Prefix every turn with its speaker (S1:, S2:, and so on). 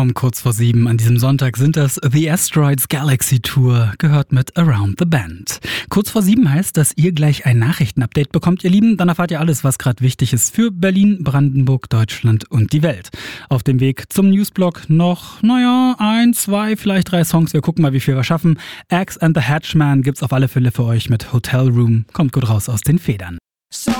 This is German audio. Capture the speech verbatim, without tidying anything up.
S1: Um kurz vor sieben an diesem Sonntag sind das The Asteroids Galaxy Tour, gehört mit Around the Bend. Kurz vor sieben heißt, dass ihr gleich ein Nachrichtenupdate bekommt, ihr Lieben. Dann erfahrt ihr alles, was gerade wichtig ist für Berlin, Brandenburg, Deutschland und die Welt. Auf dem Weg zum Newsblog noch, naja, ein, zwei, vielleicht drei Songs. Wir gucken mal, wie viel wir schaffen. Axe and the Hatchman gibt's auf alle Fälle für euch mit Hotel Room. Kommt gut raus aus den Federn.